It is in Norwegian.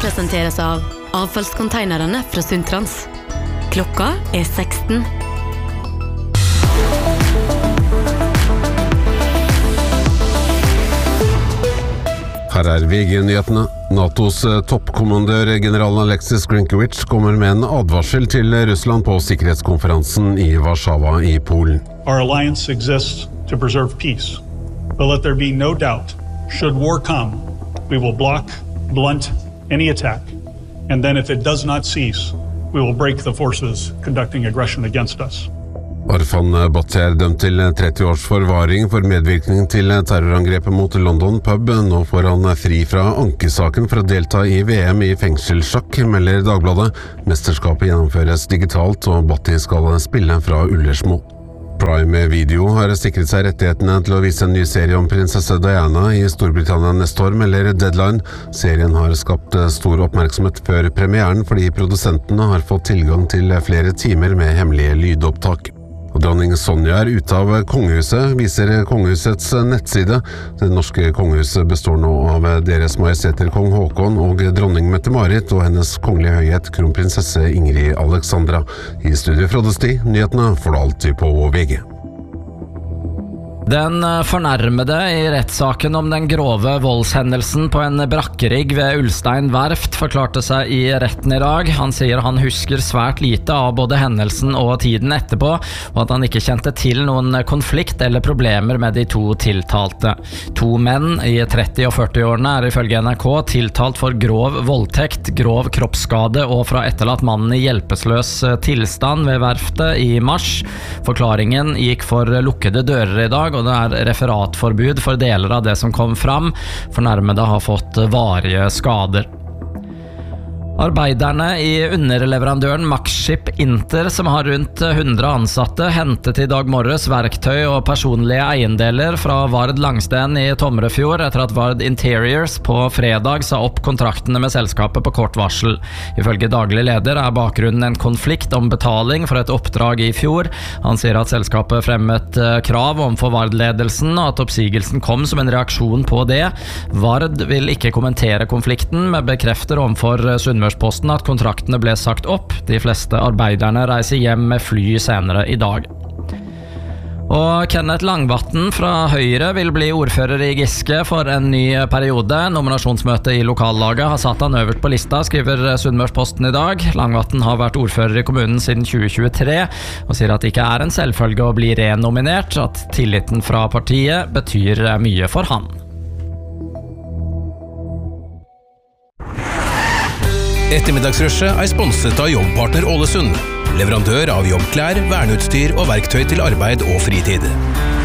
presenteres av avfallskonteinerne fra Sundtrans. Klokka 16. Her VG-nyhetene. NATOs toppkommandør general Alexis Grinkewich kommer med en advarsel til Russland på sikkerhetskonferansen i Warszawa i Polen. Our alliance exists to preserve peace, but let there be no doubt, should war come, we will block, blunt any attack, and then if it does not cease, we will break the forces conducting aggression against us. Arfan Bhatti dømt til 30 års forvaring for medvirkning til terrorangrepet mot London pub. Nå får han fri fra ankesaken for å delta i VM i fengselssjakk, melder Dagbladet. Mesterskapet gjennomføres digitalt, og Bhatti skal spille fra Ullersmo. Prime Video har sikret seg rettighetene til å vise en ny serie om prinsesse Diana i Storbritannia neste år, melder Deadline. Serien har skapt stor oppmerksomhet før premieren fordi produsentene har fått tilgang til flere timer med hemmelige lydopptak. Dronning Sonja ute av kongehuset, viser kongehusets nettside. Det norske kongehuset består nå av deres majesteter kong Håkon og dronning Mette-Marit og hennes kongelige høyhet kronprinsesse Ingrid Alexandra. I studio Frode Sti, nyhetene får du alltid på VG. Den fornærmede i rettssaken om den grove voldshendelsen på en brakkerigg ved Ulstein Verft forklarte seg i retten i dag. Han sier han husker svært lite av både hendelsen og tiden etterpå, og at han ikke kjente til noen konflikt eller problemer med de to tiltalte. To menn i 30- og 40-årene ifølge NRK tiltalt for grov voldtekt, grov kroppsskade og fra etterlatt mannen i hjelpeløs tilstand ved verftet i mars. Forklaringen gikk for lukkede dører i dag, og det er referatforbud for deler av det som kom fram. Fornærmede har fått varige skader. Arbeiderne i underleverandøren Maxship Inter, som har rundt 100 ansatte, hentet i dag morges verktøy og personlige eiendeler fra Vard Langsten i Tomrefjord etter at Vard Interiors på fredag sa opp kontraktene med selskapet på kort varsel. Ifølge daglig leder er bakgrunnen en konflikt om betaling for et oppdrag i fjor. Han sier at selskapet fremmet krav overfor Vard-ledelsen, og at oppsigelsen kom som en reaksjon på det. Vard vil ikke kommentere konflikten, men bekrefter overfor Sunnmørsposten at kontraktene ble sagt opp. De fleste arbeiderne reiser hjem med fly senere i dag. Og Kenneth Langvatn fra Høyre vil bli ordfører i Giske for en ny periode. Nominasjonsmøtet i lokallaget har satt han øverst på lista, skriver Sunnmørsposten i dag. Langvatn har vært ordfører i kommunen siden 2023, og sier at det ikke er en selvfølge å bli renominert, at tilliten fra partiet betyr mye for han. Ettermiddagsrushet er sponset av Jobbpartner Ålesund, leverandør av jobbklær, verneutstyr og verktøy til arbeid og fritid.